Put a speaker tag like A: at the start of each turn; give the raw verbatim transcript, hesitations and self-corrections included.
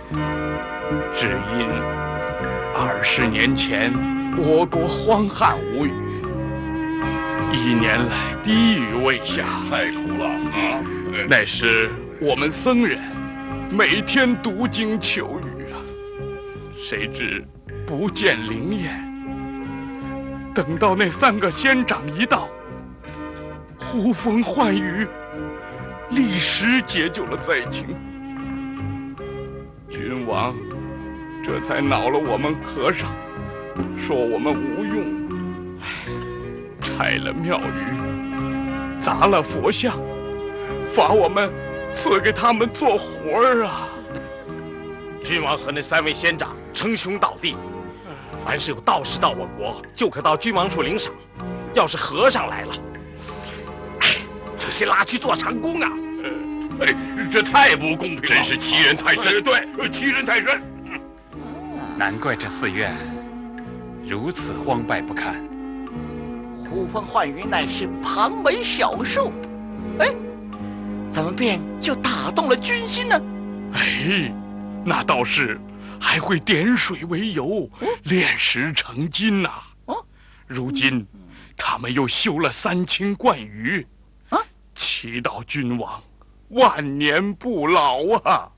A: 只因二十年前我国荒旱无雨，一年来滴雨未下，
B: 太苦了啊！
A: 那时我们僧人每天读经求雨啊，谁知不见灵验。等到那三个仙长一到，呼风唤雨，立时解救了灾情。君王这才恼了我们和尚，说我们无用，拆了庙宇，砸了佛像，罚我们赐给他们做活儿啊！
C: 君王和那三位仙长称兄道弟，凡是有道士到我国，就可到君王处领赏。要是和尚来了，哎，就先拉去做长工啊！
B: 哎，这太不公平了，
D: 真是欺人太甚。
B: 对，欺人太甚。
E: 难怪这寺院如此荒败不堪。
F: 呼风唤雨乃是旁门小术，哎，怎么便就打动了军心呢？
A: 哎，那道士还会点水为油，炼石成金呐、啊。哦，如今他们又修了三清观宇，啊，祈祷君王万年不老啊！